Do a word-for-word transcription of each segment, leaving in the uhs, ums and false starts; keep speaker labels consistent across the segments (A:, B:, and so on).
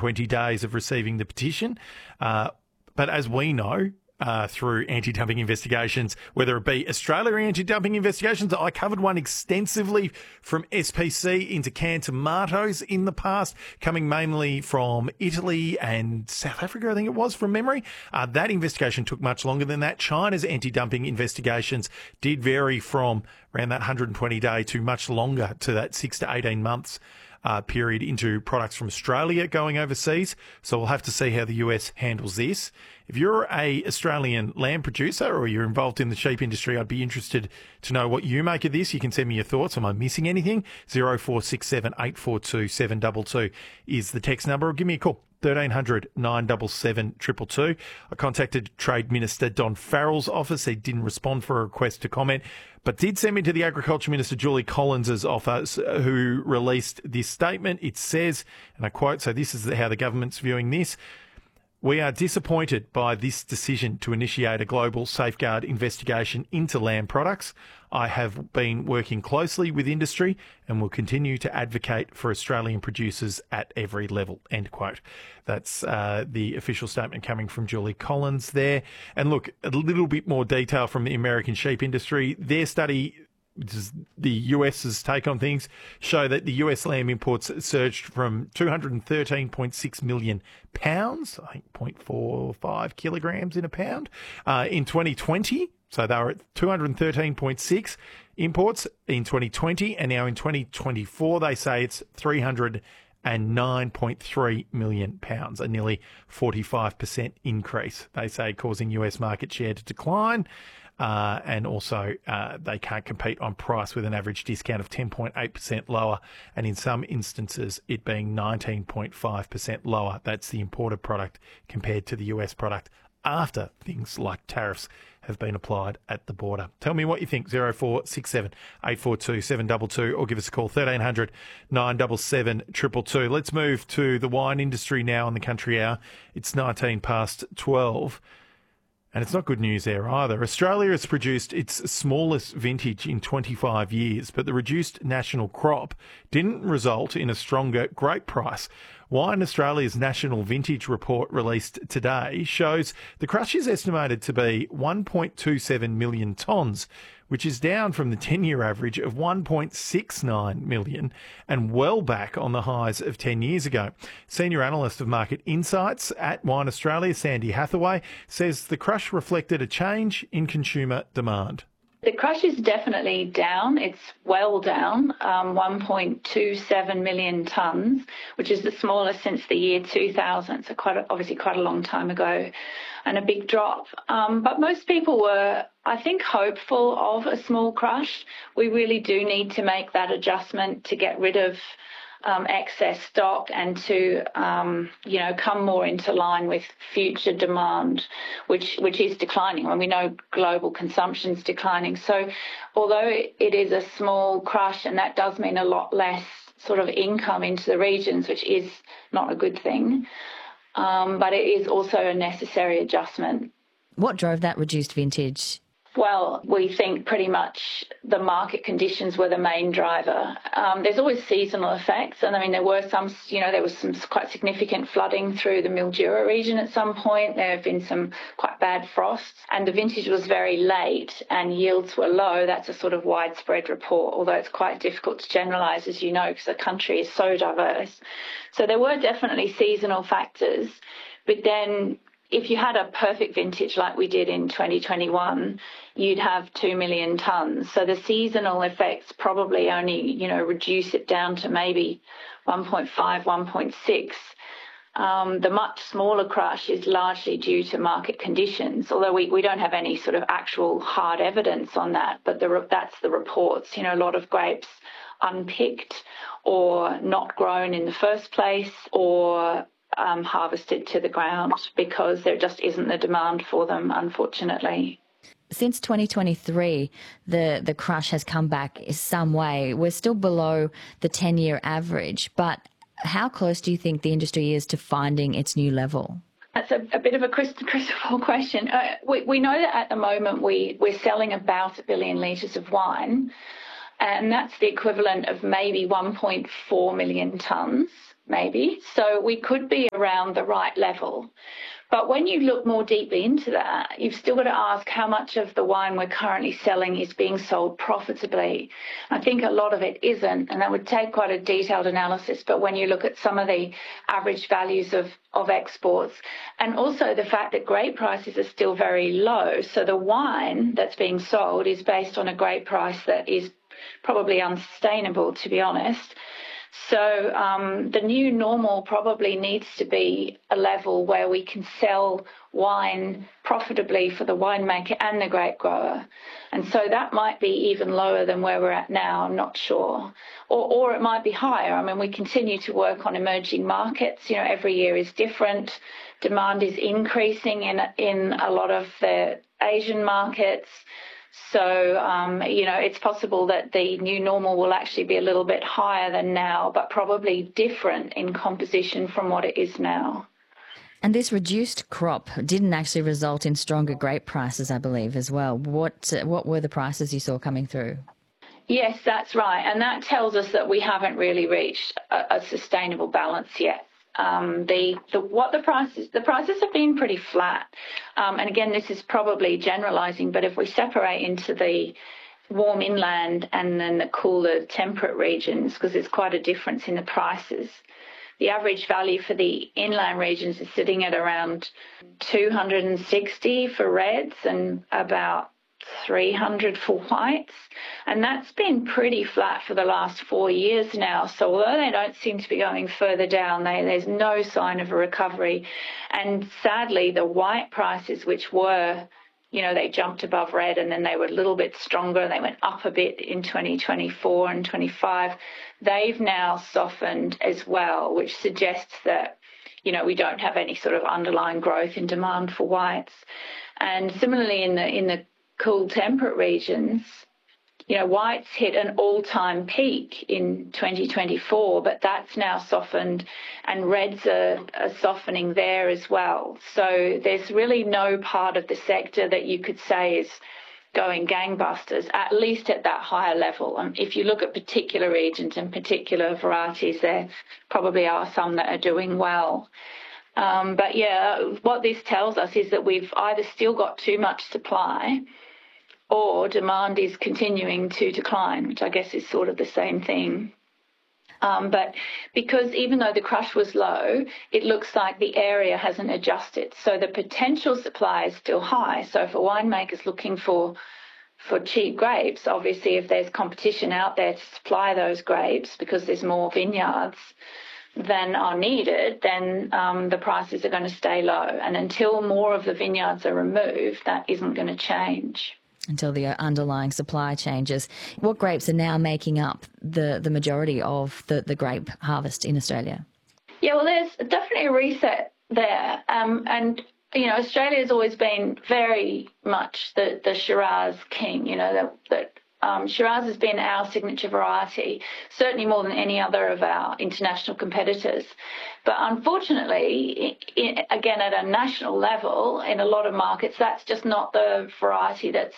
A: twenty days of receiving the petition. Uh, but as we know, Uh, through anti-dumping investigations, whether it be Australia anti-dumping investigations. I covered one extensively from S P C into canned tomatoes in the past, coming mainly from Italy and South Africa, I think it was, from memory. Uh, that investigation took much longer than that. China's anti-dumping investigations did vary from around that one hundred twenty day to much longer, to that six to eighteen months Uh, period into products from Australia going overseas. So we'll have to see how the U S handles this. If you're a Australian lamb producer or you're involved in the sheep industry, I'd be interested to know what you make of this. You can send me your thoughts. Am I missing anything? zero four six seven eight four two seven two two is the text number, or give me a call. thirteen hundred nine seven seven two two two. I contacted Trade Minister Don Farrell's office. He didn't respond for a request to comment, but did send me to the Agriculture Minister Julie Collins' office, who released this statement. It says, and I quote, so this is how the government's viewing this: "We are disappointed by this decision to initiate a global safeguard investigation into lamb products. I have been working closely with industry and will continue to advocate for Australian producers at every level," end quote. That's uh, the official statement coming from Julie Collins there. And look, a little bit more detail from the American sheep industry. Their study, which is the US's take on things, show that the U S lamb imports surged from two hundred thirteen point six million pounds, I think zero point four five kilograms in a pound, uh, in twenty twenty. So they were at two hundred thirteen point six imports in twenty twenty, and now in twenty twenty-four they say it's three hundred nine point three million pounds, a nearly forty-five percent increase, they say, causing U S market share to decline. Uh, and also uh, they can't compete on price, with an average discount of ten point eight percent lower, and in some instances it being nineteen point five percent lower. That's the imported product compared to the U S product after things like tariffs have been applied at the border. Tell me what you think. zero four six seven eight four two seven two two, or give us a call, thirteen hundred nine seven seven two two two. Let's move to the wine industry now on the Country Hour. It's nineteen past twelve. And it's not good news there either. Australia has produced its smallest vintage in twenty-five years, but the reduced national crop didn't result in a stronger grape price. Wine Australia's national vintage report, released today, shows the crush is estimated to be one point two seven million tonnes, which is down from the ten-year average of one point six nine million and well back on the highs of ten years ago. Senior analyst of Market Insights at Wine Australia, Sandy Hathaway, says the crush reflected a change in consumer demand.
B: The crush is definitely down. It's well down, um, one point two seven million tonnes, which is the smallest since the year two thousand, so quite a, obviously quite a long time ago, and a big drop. Um, but most people were, I think, hopeful of a small crush. We really do need to make that adjustment to get rid of Um, excess stock and to, um, you know, come more into line with future demand, which which is declining. When we know global consumption is declining. So although it is a small crush, and that does mean a lot less sort of income into the regions, which is not a good thing, um, but it is also a necessary adjustment.
C: What drove that reduced vintage?
B: Well, we think pretty much the market conditions were the main driver. Um, there's always seasonal effects, and I mean there were some, you know, there was some quite significant flooding through the Mildura region at some point. There have been some quite bad frosts, and the vintage was very late, and yields were low. That's a sort of widespread report, although it's quite difficult to generalise, as you know, because the country is so diverse. So there were definitely seasonal factors, but then if you had a perfect vintage like we did in twenty twenty-one, you'd have two million tonnes. So the seasonal effects probably only, you know, reduce it down to maybe one point five, one point six. Um, the much smaller crush is largely due to market conditions, although we, we don't have any sort of actual hard evidence on that, but the, that's the reports. You know, a lot of grapes unpicked or not grown in the first place, or Um, harvested to the ground because there just isn't the demand for them, unfortunately.
C: Since twenty twenty-three, the, the crush has come back some way. We're still below the ten-year average, but how close do you think the industry is to finding its new level?
B: That's a, a bit of a crystal, crystal ball question. Uh, we, we know that at the moment we, we're selling about a billion litres of wine, and that's the equivalent of maybe one point four million tonnes. maybe. So we could be around the right level. But when you look more deeply into that, you've still got to ask how much of the wine we're currently selling is being sold profitably. I think a lot of it isn't, and that would take quite a detailed analysis. But when you look at some of the average values of, of exports, and also the fact that grape prices are still very low, so the wine that's being sold is based on a grape price that is probably unsustainable, to be honest. So um, the new normal probably needs to be a level where we can sell wine profitably for the winemaker and the grape grower. And so that might be even lower than where we're at now, I'm not sure. Or, or it might be higher. I mean, we continue to work on emerging markets. You know, every year is different. Demand is increasing in, in a lot of the Asian markets. So, um, you know, it's possible that the new normal will actually be a little bit higher than now, but probably different in composition from what it is now.
C: And this reduced crop didn't actually result in stronger grape prices, I believe, as well. What uh, what were the prices you saw coming through?
B: Yes, that's right. And that tells us that we haven't really reached a, a sustainable balance yet. Um, the, the what the prices the prices have been pretty flat, um, and again this is probably generalising, but if we separate into the warm inland and then the cooler temperate regions, because there's quite a difference in the prices, the average value for the inland regions is sitting at around two hundred sixty for reds and about three hundred for whites, and that's been pretty flat for the last four years now. So although they don't seem to be going further down, they, there's no sign of a recovery. And sadly, the white prices, which were, you know, they jumped above red and then they were a little bit stronger and they went up a bit in twenty twenty-four and twenty-five, they've now softened as well, which suggests that, you know, we don't have any sort of underlying growth in demand for whites. And similarly in the in the cool temperate regions, you know, whites hit an all-time peak in twenty twenty-four, but that's now softened, and reds are, are softening there as well. So there's really no part of the sector that you could say is going gangbusters, at least at that higher level. And if you look at particular regions and particular varieties, there probably are some that are doing well. Um, but yeah, what this tells us is that we've either still got too much supply or demand is continuing to decline, which I guess is sort of the same thing. Um, but because even though the crush was low, it looks like the area hasn't adjusted. So the potential supply is still high. So for winemakers looking for for cheap grapes, obviously if there's competition out there to supply those grapes because there's more vineyards than are needed, then um, the prices are going to stay low. And until more of the vineyards are removed, that isn't going to change.
C: Until the underlying supply changes. What grapes are now making up the, the majority of the, the grape harvest in Australia?
B: Yeah, well, there's definitely a reset there. Um, and, you know, Australia has always been very much the, the Shiraz king, you know, that, that um, Shiraz has been our signature variety, certainly more than any other of our international competitors. But unfortunately, it, it, again, at a national level, in a lot of markets, that's just not the variety that's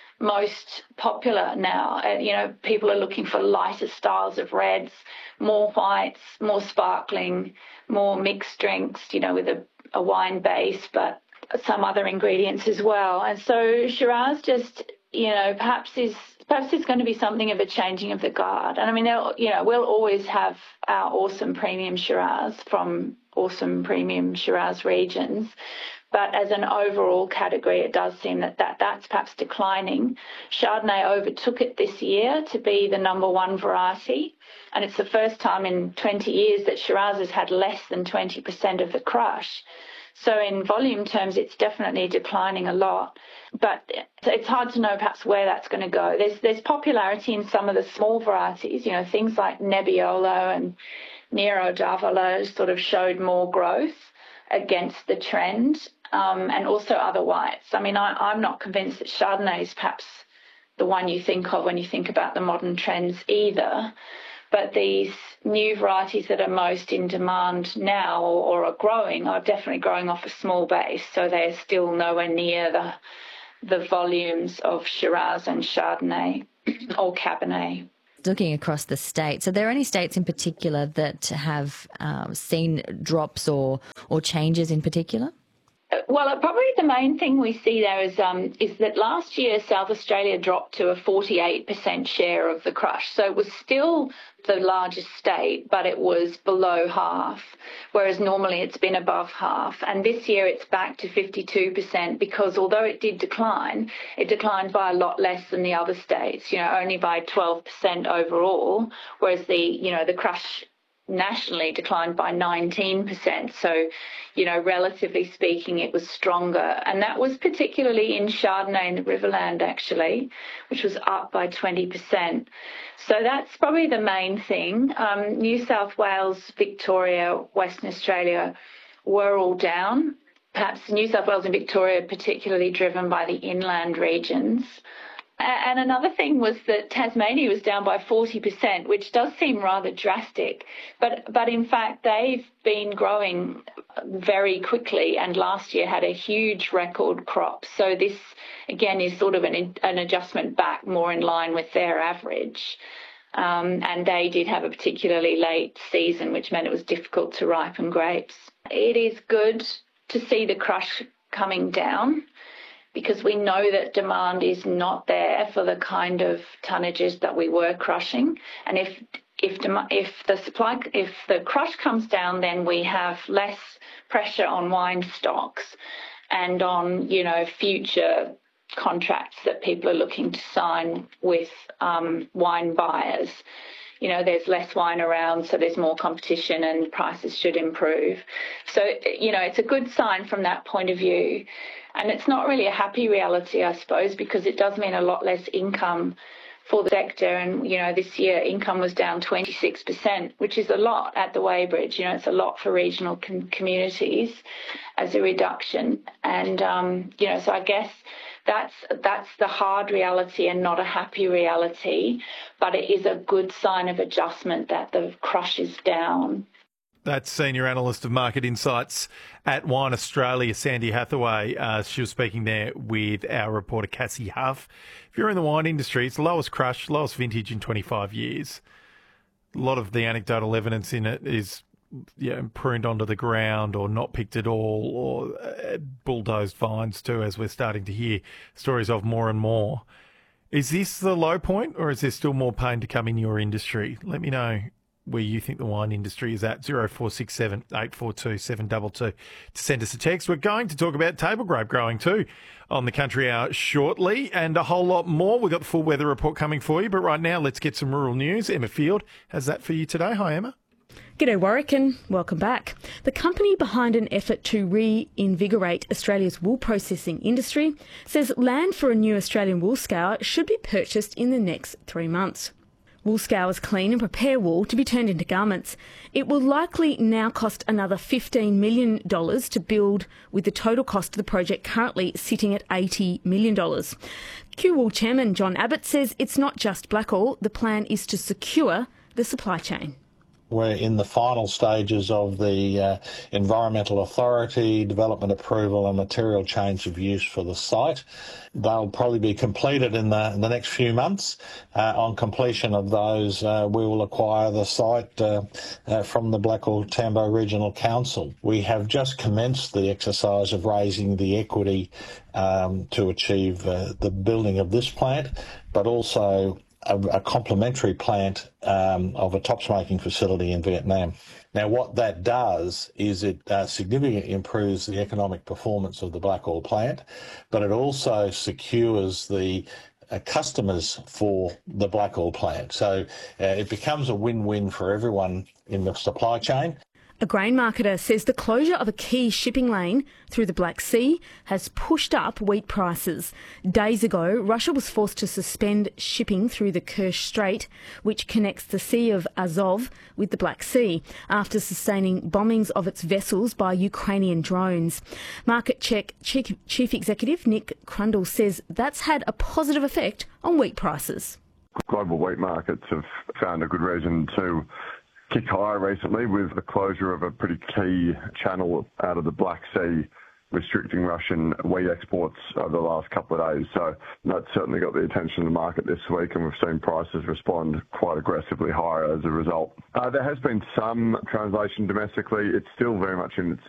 B: most popular now. Uh, you know, people are looking for lighter styles of reds, more whites, more sparkling, more mixed drinks, you know, with a, a wine base, but some other ingredients as well. And so Shiraz just, you know, perhaps is perhaps it's going to be something of a changing of the guard. And I mean, you know, we'll always have our awesome premium Shiraz from awesome premium Shiraz regions. But as an overall category, it does seem that, that that's perhaps declining. Chardonnay overtook it this year to be the number one variety. And it's the first time in twenty years that Shiraz has had less than twenty percent of the crush. So in volume terms, it's definitely declining a lot. But it's hard to know perhaps where that's going to go. There's there's popularity in some of the small varieties, you know, things like Nebbiolo and Nero d'Avola sort of showed more growth against the trend, um, and also other whites. I mean, I, I'm not convinced that Chardonnay is perhaps the one you think of when you think about the modern trends either. But these new varieties that are most in demand now or, or are growing are definitely growing off a small base, so they're still nowhere near the the volumes of Shiraz and Chardonnay or Cabernet.
C: looking across the states, are there any states in particular that have uh, seen drops or, or changes in particular?
B: Well, probably the main thing we see there is um, is that last year South Australia dropped to a forty-eight percent share of the crush. So it was still the largest state, but it was below half, whereas normally it's been above half. And this year it's back to fifty-two percent because although it did decline, it declined by a lot less than the other states, you know, only by twelve percent overall, whereas the, you know, the crush nationally declined by nineteen percent. So, you know, relatively speaking, it was stronger. And that was particularly in Chardonnay and the Riverland, actually, which was up by twenty percent. So that's probably the main thing. Um, New South Wales, Victoria, Western Australia were all down. Perhaps New South Wales and Victoria particularly driven by the inland regions. And another thing was that Tasmania was down by forty percent, which does seem rather drastic. But but in fact, they've been growing very quickly and last year had a huge record crop. So this, again, is sort of an, an adjustment back more in line with their average. Um, and they did have a particularly late season, which meant it was difficult to ripen grapes. It is good to see the crush coming down, because we know that demand is not there for the kind of tonnages that we were crushing. And if if if the supply if the crush comes down, then we have less pressure on wine stocks and on, you know, future contracts that people are looking to sign with um, wine buyers. You know, there's less wine around, so there's more competition and prices should improve. So, you know, it's a good sign from that point of view. And it's not really a happy reality, I suppose, because it does mean a lot less income for the sector. And, you know, this year income was down twenty-six percent, which is a lot at the Weighbridge. You know, it's a lot for regional com- communities as a reduction. And, um, you know, so I guess that's that's the hard reality and not a happy reality. But it is a good sign of adjustment that the crush is down.
A: That's Senior Analyst of Market Insights at Wine Australia, Sandy Hathaway. Uh, she was speaking there with our reporter, Cassie Huff. If you're in the wine industry, it's the lowest crush, lowest vintage in twenty-five years. A lot of the anecdotal evidence in it is, you know, pruned onto the ground or not picked at all, or uh, bulldozed vines too, as we're starting to hear stories of more and more. Is this the low point, or is there still more pain to come in your industry? Let me know where you think the wine industry is at. zero four six seven, eight four two, seven two two to send us a text. We're going to talk about table grape growing too on the Country Hour shortly, and a whole lot more. We've got the full weather report coming for you, but right now let's get some rural news. Emma Field has that for you today. Hi, Emma.
D: G'day Warwick, and welcome back. The company behind an effort to reinvigorate Australia's wool processing industry says land for a new Australian wool scour should be purchased in the next three months. Wool scours clean and prepare wool to be turned into garments. It will likely now cost another fifteen million dollars to build, with the total cost of the project currently sitting at eighty million dollars. Q-Wool chairman John Abbott says it's not just Blackall. The plan is to secure the supply chain.
E: We're in the final stages of the uh, Environmental Authority, development approval and material change of use for the site. They'll probably be completed in the, in the next few months. Uh, on completion of those, uh, we will acquire the site uh, uh, from the Blackall Tambo Regional Council. We have just commenced the exercise of raising the equity um, to achieve uh, the building of this plant, but also a, a complementary plant um, of a top smoking facility in Vietnam. Now, what that does is it uh, significantly improves the economic performance of the Blackall plant, but it also secures the uh, customers for the Blackall plant. So uh, it becomes a win-win for everyone in the supply chain.
D: A grain marketer says the closure of a key shipping lane through the Black Sea has pushed up wheat prices. Days ago, Russia was forced to suspend shipping through the Kerch Strait, which connects the Sea of Azov with the Black Sea, after sustaining bombings of its vessels by Ukrainian drones. Market Check Chief, Chief Executive Nick Crundle says that's had a positive effect on wheat prices.
F: Global wheat markets have found a good reason to kick higher recently with the closure of a pretty key channel out of the Black Sea restricting Russian wheat exports over the last couple of days. So that's certainly got the attention of the market this week, and we've seen prices respond quite aggressively higher as a result. Uh, there has been some translation domestically. It's still very much in its